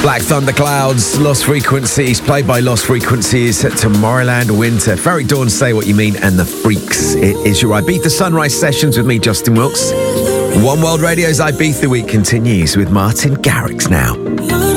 Black Thunderclouds, Lost Frequencies, played by Lost Frequencies, Tomorrowland Winter. Ferric Dawn, Say What You Mean, and The Freaks. It is your Ibiza Sunrise Sessions with me, Justin Wilkes. One World Radio's Ibiza Week continues with Martin Garrix now.